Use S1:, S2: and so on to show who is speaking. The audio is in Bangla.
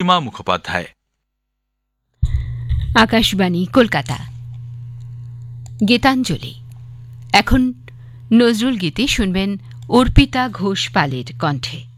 S1: প্রতিমা মুখোপাধ্যায়।
S2: আকাশবাণী কলকাতা। গীতাঞ্জলি। এখন নজরুল গীতি শুনবেন অর্পিতা ঘোষ পালের কণ্ঠে।